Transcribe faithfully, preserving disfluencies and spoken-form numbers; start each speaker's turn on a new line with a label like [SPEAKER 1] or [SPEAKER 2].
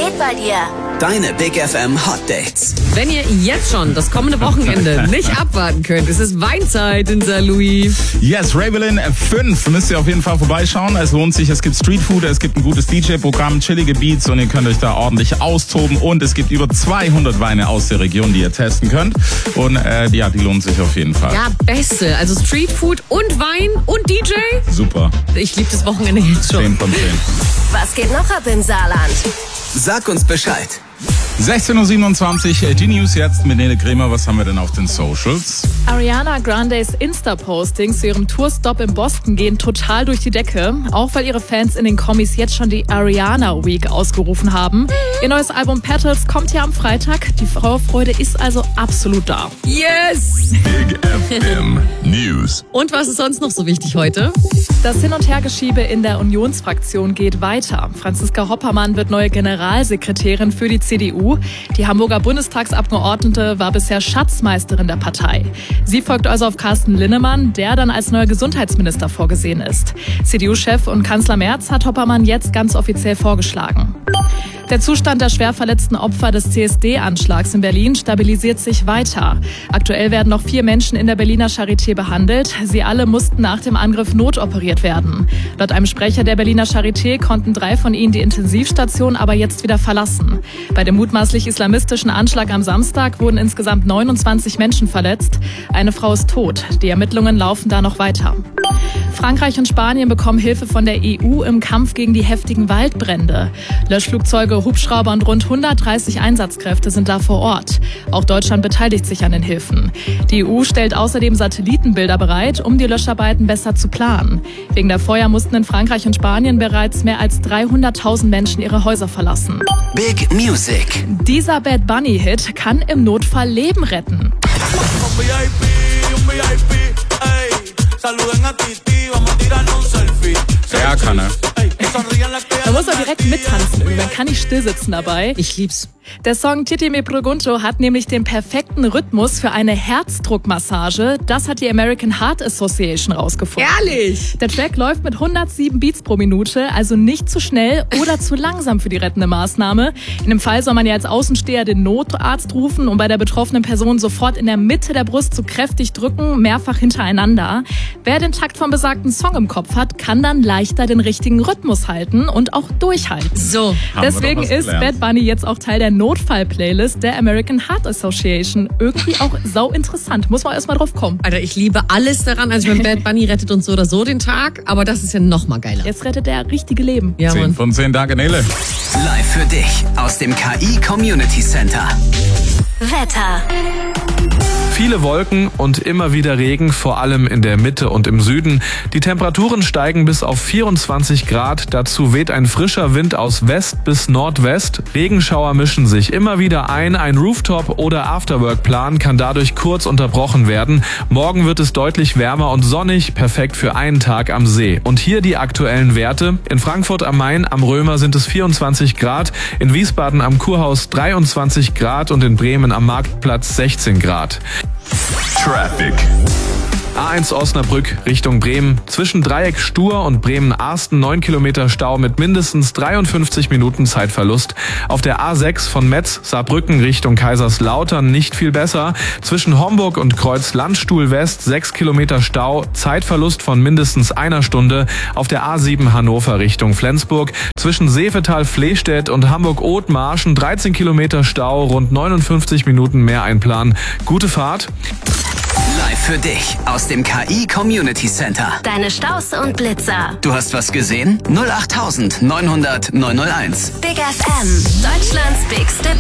[SPEAKER 1] geht bei dir?
[SPEAKER 2] Deine Big F M Hot Dates.
[SPEAKER 3] Wenn ihr jetzt schon das kommende Wochenende nicht abwarten könnt, ist es Weinzeit in Sankt Louis.
[SPEAKER 4] Yes, Ravelin fünf müsst ihr auf jeden Fall vorbeischauen. Es lohnt sich. Es gibt Streetfood, es gibt ein gutes D J-Programm, chillige Beats und ihr könnt euch da ordentlich austoben. Und es gibt über zweihundert Weine aus der Region, die ihr testen könnt. Und äh, ja, die lohnen sich auf jeden Fall.
[SPEAKER 3] Ja, beste. Also Streetfood und Wein und D J.
[SPEAKER 4] Super.
[SPEAKER 3] Ich liebe das Wochenende jetzt schon.
[SPEAKER 4] zehn von zehn.
[SPEAKER 1] Was geht noch ab im Saarland?
[SPEAKER 2] Sag uns Bescheid.
[SPEAKER 4] sechzehn Uhr siebenundzwanzig, die News jetzt mit Nele Kremer. Was haben wir denn auf den Socials?
[SPEAKER 5] Ariana Grandes Insta-Postings zu ihrem Tourstop in Boston gehen total durch die Decke. Auch weil ihre Fans in den Kommis jetzt schon die Ariana Week ausgerufen haben. Ihr neues Album Petals kommt ja am Freitag. Die Vorfreude ist also absolut da.
[SPEAKER 3] Yes!
[SPEAKER 6] Big F M News.
[SPEAKER 3] Und was ist sonst noch so wichtig heute?
[SPEAKER 5] Das Hin- und Hergeschiebe in der Unionsfraktion geht weiter. Franziska Hoppermann wird neue Generalsekretärin für die C D U. Die Hamburger Bundestagsabgeordnete war bisher Schatzmeisterin der Partei. Sie folgt also auf Carsten Linnemann, der dann als neuer Gesundheitsminister vorgesehen ist. C D U-Chef und Kanzler Merz hat Hoppermann jetzt ganz offiziell vorgeschlagen. Der Zustand der schwer verletzten Opfer des C S D-Anschlags in Berlin stabilisiert sich weiter. Aktuell werden noch vier Menschen in der Berliner Charité behandelt. Sie alle mussten nach dem Angriff notoperiert werden. Laut einem Sprecher der Berliner Charité konnten drei von ihnen die Intensivstation aber jetzt wieder verlassen. Bei dem mutmaßlich islamistischen Anschlag am Samstag wurden insgesamt neunundzwanzig Menschen verletzt. Eine Frau ist tot. Die Ermittlungen laufen da noch weiter. Frankreich und Spanien bekommen Hilfe von der E U im Kampf gegen die heftigen Waldbrände. Löschflugzeuge, Hubschrauber und rund hundertdreißig Einsatzkräfte sind da vor Ort. Auch Deutschland beteiligt sich an den Hilfen. Die E U stellt außerdem Satellitenbilder bereit, um die Löscharbeiten besser zu planen. Wegen der Feuer mussten in Frankreich und Spanien bereits mehr als dreihunderttausend Menschen ihre Häuser verlassen.
[SPEAKER 2] Big Music.
[SPEAKER 5] Dieser Bad Bunny-Hit kann im Notfall Leben retten.
[SPEAKER 4] Ja, kann er.
[SPEAKER 5] Man muss auch direkt mittanzen, man kann nicht stillsitzen dabei.
[SPEAKER 3] Ich lieb's.
[SPEAKER 5] Der Song Titi Me Pregunto hat nämlich den perfekten Rhythmus für eine Herzdruckmassage. Das hat die American Heart Association rausgefunden.
[SPEAKER 3] Ehrlich?
[SPEAKER 5] Der Track läuft mit hundertsieben Beats pro Minute, also nicht zu schnell oder zu langsam für die rettende Maßnahme. In dem Fall soll man ja als Außensteher den Notarzt rufen und bei der betroffenen Person sofort in der Mitte der Brust so kräftig drücken, mehrfach hintereinander. Wer den Takt vom besagten Song im Kopf hat, kann dann leichter den richtigen Rhythmus halten und auch durchhalten.
[SPEAKER 3] So.
[SPEAKER 5] Deswegen ist Bad Bunny jetzt auch Teil der Notfall-Playlist der American Heart Association. Irgendwie auch sau interessant. Muss man erstmal drauf kommen.
[SPEAKER 3] Alter, ich liebe alles daran. Also ich meine, Bad Bunny rettet uns so oder so den Tag, aber das ist ja noch mal geiler.
[SPEAKER 5] Jetzt rettet er richtige Leben.
[SPEAKER 3] Ja,
[SPEAKER 4] zehn
[SPEAKER 3] Mann.
[SPEAKER 4] von zehn, danke Nele.
[SPEAKER 2] Live für dich aus dem K I Community Center.
[SPEAKER 1] Wetter.
[SPEAKER 7] Viele Wolken und immer wieder Regen, vor allem in der Mitte und im Süden. Die Temperaturen steigen bis auf vierundzwanzig Grad. Dazu weht ein frischer Wind aus West bis Nordwest. Regenschauer mischen sich immer wieder ein. Ein Rooftop- oder Afterwork-Plan kann dadurch kurz unterbrochen werden. Morgen wird es deutlich wärmer und sonnig, perfekt für einen Tag am See. Und hier die aktuellen Werte. In Frankfurt am Main am Römer sind es vierundzwanzig Grad, in Wiesbaden am Kurhaus dreiundzwanzig Grad und in Bremen am Marktplatz sechzehn Grad.
[SPEAKER 6] Traffic.
[SPEAKER 7] A eins Osnabrück Richtung Bremen. Zwischen Dreieck Stur und Bremen-Arsten neun Kilometer Stau mit mindestens dreiundfünfzig Minuten Zeitverlust. Auf der A sechs von Metz Saarbrücken Richtung Kaiserslautern nicht viel besser. Zwischen Homburg und Kreuz Landstuhl West sechs Kilometer Stau, Zeitverlust von mindestens einer Stunde. Auf der A sieben Hannover Richtung Flensburg. Zwischen Seefetal-Flehstedt und Hamburg-Othmarschen dreizehn Kilometer Stau, rund neunundfünfzig Minuten mehr einplanen. Gute Fahrt.
[SPEAKER 2] Live für dich aus dem K I Community Center.
[SPEAKER 1] Deine Staus und Blitzer.
[SPEAKER 2] Du hast was gesehen? null acht neunhundert neunhundert neunhunderteins.
[SPEAKER 1] Big F M. Deutschlands Big